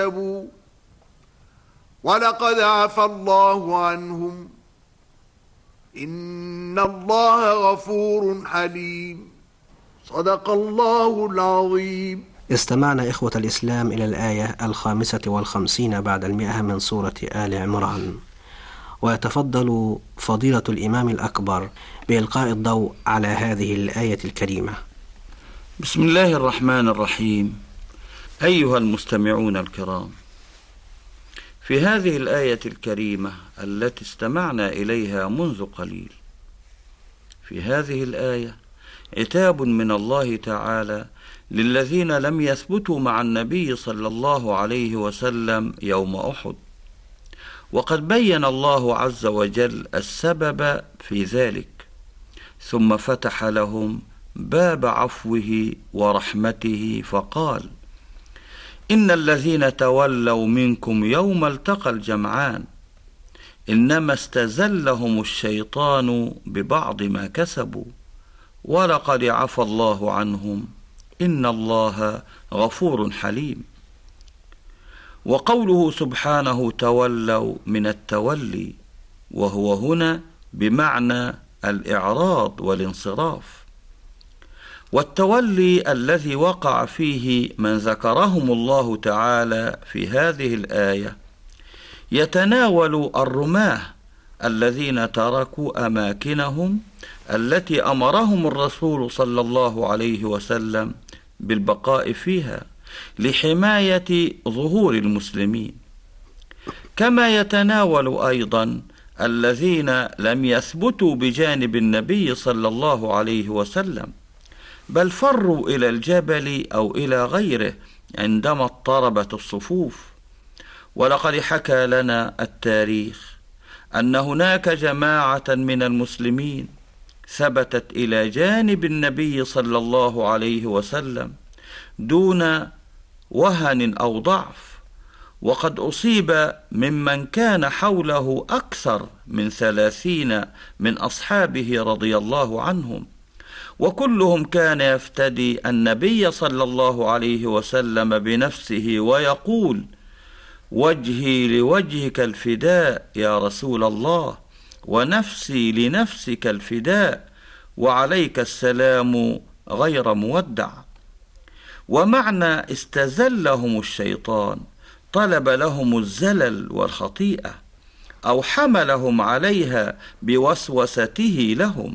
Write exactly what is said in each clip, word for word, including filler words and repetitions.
ولقد عفى الله عنهم إن الله غفور حليم. صدق الله العظيم. استمعنا إخوة الإسلام إلى الآية الخامسة والخمسين بعد المئة من سورة آل عمران، ويتفضل فضيلة الإمام الأكبر بإلقاء الضوء على هذه الآية الكريمة. بسم الله الرحمن الرحيم. أيها المستمعون الكرام، في هذه الآية الكريمة التي استمعنا إليها منذ قليل، في هذه الآية عتاب من الله تعالى للذين لم يثبتوا مع النبي صلى الله عليه وسلم يوم أحد، وقد بين الله عز وجل السبب في ذلك، ثم فتح لهم باب عفوه ورحمته فقال: إن الذين تولوا منكم يوم التقى الجمعان إنما استزلهم الشيطان ببعض ما كسبوا ولقد عفى الله عنهم إن الله غفور حليم. وقوله سبحانه تولوا من التولي، وهو هنا بمعنى الإعراض والانصراف، والتولي الذي وقع فيه من ذكرهم الله تعالى في هذه الآية يتناول الرماة الذين تركوا أماكنهم التي أمرهم الرسول صلى الله عليه وسلم بالبقاء فيها لحماية ظهور المسلمين، كما يتناول أيضا الذين لم يثبتوا بجانب النبي صلى الله عليه وسلم، بل فروا إلى الجبل أو إلى غيره عندما اضطربت الصفوف. ولقد حكى لنا التاريخ أن هناك جماعة من المسلمين ثبتت إلى جانب النبي صلى الله عليه وسلم دون وهن أو ضعف، وقد أصيب ممن كان حوله أكثر من ثلاثين من أصحابه رضي الله عنهم، وكلهم كان يفتدي النبي صلى الله عليه وسلم بنفسه ويقول: وجهي لوجهك الفداء يا رسول الله، ونفسي لنفسك الفداء، وعليك السلام غير مودع. ومعنى استزلهم الشيطان طلب لهم الزلل والخطيئة، أو حملهم عليها بوسوسته لهم،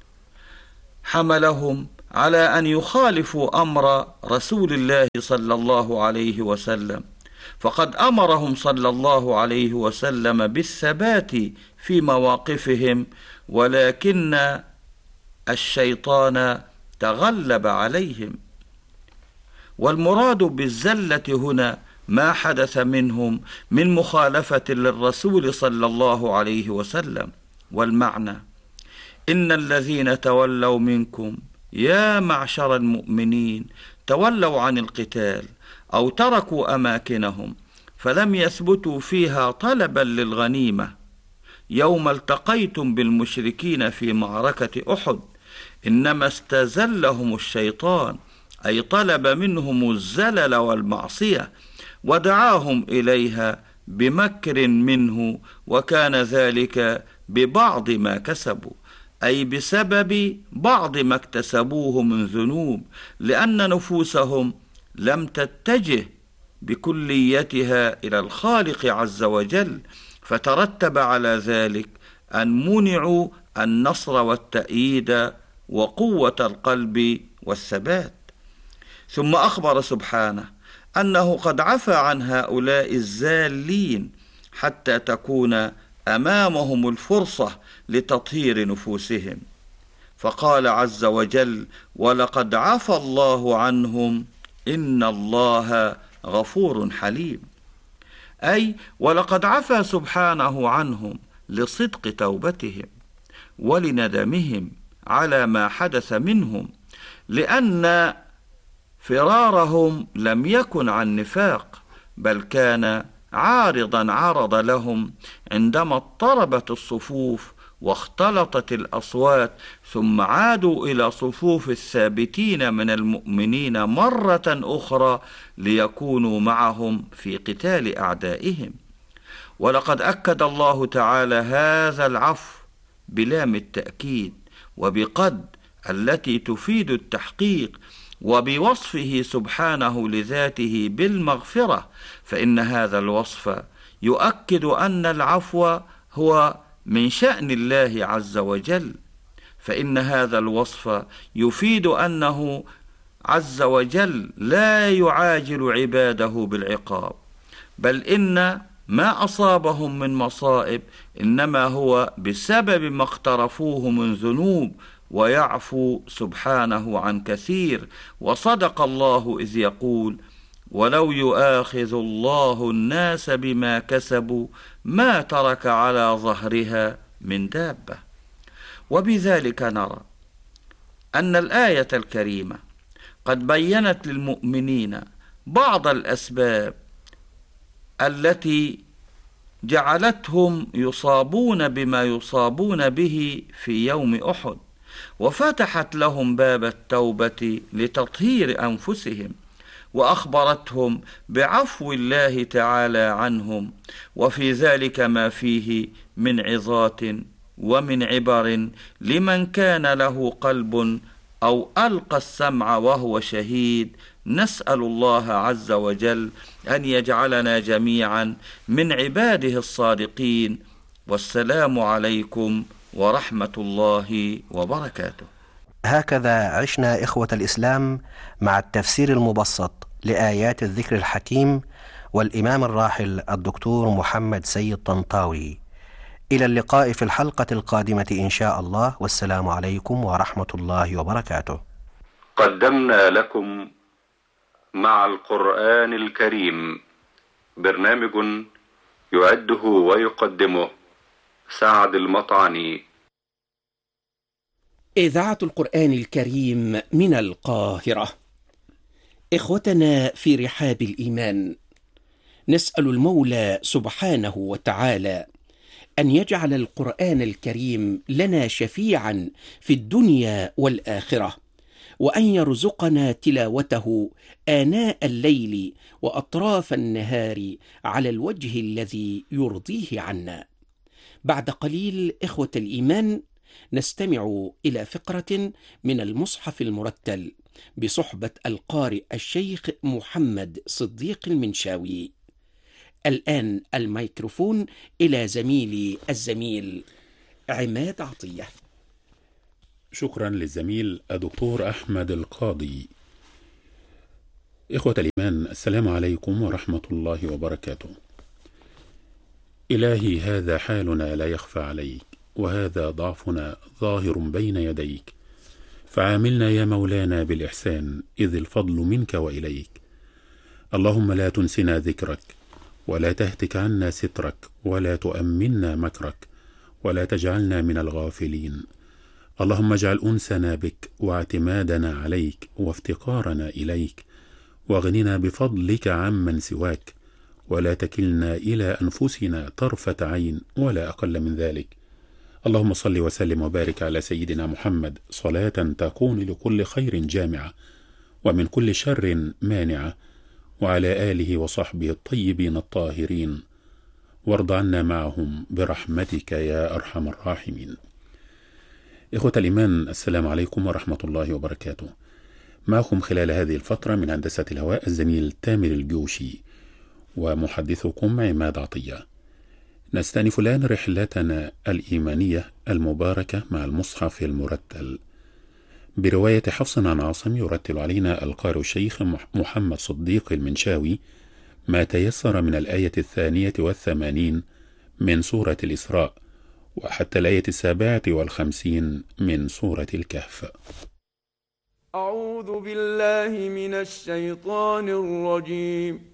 حملهم على أن يخالفوا أمر رسول الله صلى الله عليه وسلم، فقد أمرهم صلى الله عليه وسلم بالثبات في مواقفهم، ولكن الشيطان تغلب عليهم. والمراد بالزلة هنا ما حدث منهم من مخالفة للرسول صلى الله عليه وسلم. والمعنى: إن الذين تولوا منكم يا معشر المؤمنين تولوا عن القتال أو تركوا أماكنهم فلم يثبتوا فيها طلبا للغنيمة يوم التقيتم بالمشركين في معركة أحد، إنما استزلهم الشيطان، أي طلب منهم الزلل والمعصية ودعاهم إليها بمكر منه، وكان ذلك ببعض ما كسبوا، أي بسبب بعض ما اكتسبوه من ذنوب، لأن نفوسهم لم تتجه بكليتها إلى الخالق عز وجل، فترتب على ذلك أن منعوا النصر والتأييد وقوة القلب والثبات. ثم أخبر سبحانه أنه قد عفى عن هؤلاء الزالين حتى تكون أمامهم الفرصة لتطهير نفوسهم، فقال عز وجل: ولقد عفى الله عنهم إن الله غفور حليم، أي ولقد عفى سبحانه عنهم لصدق توبتهم ولندمهم على ما حدث منهم، لأن فرارهم لم يكن عن نفاق، بل كان عارضا عرض لهم عندما اضطربت الصفوف واختلطت الأصوات، ثم عادوا إلى صفوف الثابتين من المؤمنين مرة أخرى ليكونوا معهم في قتال أعدائهم. ولقد أكد الله تعالى هذا العفو بلام التأكيد، وبقد التي تفيد التحقيق، وبوصفه سبحانه لذاته بالمغفرة، فإن هذا الوصف يؤكد أن العفو هو من شأن الله عز وجل، فإن هذا الوصف يفيد أنه عز وجل لا يعاجل عباده بالعقاب، بل إن ما أصابهم من مصائب إنما هو بسبب ما اقترفوه من ذنوب، ويعفو سبحانه عن كثير. وصدق الله إذ يقول: ولو يؤاخذ الله الناس بما كسبوا ما ترك على ظهرها من دابة. وبذلك نرى أن الآية الكريمة قد بيّنت للمؤمنين بعض الأسباب التي جعلتهم يصابون بما يصابون به في يوم أحد، وفتحت لهم باب التوبة لتطهير أنفسهم، وأخبرتهم بعفو الله تعالى عنهم، وفي ذلك ما فيه من عظات ومن عبر لمن كان له قلب أو ألقى السمع وهو شهيد. نسأل الله عز وجل أن يجعلنا جميعا من عباده الصادقين. والسلام عليكم ورحمة الله وبركاته. هكذا عشنا إخوة الإسلام مع التفسير المبسط لآيات الذكر الحكيم والإمام الراحل الدكتور محمد سيد طنطاوي. إلى اللقاء في الحلقة القادمة إن شاء الله، والسلام عليكم ورحمة الله وبركاته. قدمنا لكم مع القرآن الكريم برنامج يعده ويقدمه سعد المطعني. إذاعة القرآن الكريم من القاهرة. إخوتنا في رحاب الإيمان، نسأل المولى سبحانه وتعالى أن يجعل القرآن الكريم لنا شفيعا في الدنيا والآخرة، وأن يرزقنا تلاوته آناء الليل وأطراف النهار على الوجه الذي يرضيه عنا. بعد قليل إخوة الإيمان نستمع إلى فقرة من المصحف المرتل بصحبة القارئ الشيخ محمد صديق المنشاوي. الآن الميكروفون إلى زميلي الزميل عماد عطية. شكرا للزميل الدكتور أحمد القاضي. إخوة الإيمان، السلام عليكم ورحمة الله وبركاته. إلهي، هذا حالنا لا يخفى عليك، وهذا ضعفنا ظاهر بين يديك، فعاملنا يا مولانا بالإحسان، إذ الفضل منك وإليك. اللهم لا تنسنا ذكرك، ولا تهتك عنا سترك، ولا تؤمنا مكرك، ولا تجعلنا من الغافلين. اللهم اجعل أنسنا بك، واعتمادنا عليك، وافتقارنا إليك، واغننا بفضلك عمن سواك، ولا تكلنا إلى أنفسنا طرفة عين ولا أقل من ذلك. اللهم صل وسلم وبارك على سيدنا محمد صلاة تكون لكل خير جامعة، ومن كل شر مانعة، وعلى آله وصحبه الطيبين الطاهرين، وارض عنا معهم برحمتك يا أرحم الراحمين. إخوة الإيمان، السلام عليكم ورحمة الله وبركاته. معكم خلال هذه الفترة من هندسة الهواء الزميل تامر الجوشي، ومحدثكم عماد عطية. نستأنف الآن رحلتنا الإيمانية المباركة مع المصحف المرتل برواية حفص عن عاصم. يرتل علينا القارئ الشيخ محمد صديق المنشاوي ما تيسر من الآية الثانية والثمانين من سورة الإسراء، وحتى الآية السابعة والخمسين من سورة الكهف. أعوذ بالله من الشيطان الرجيم.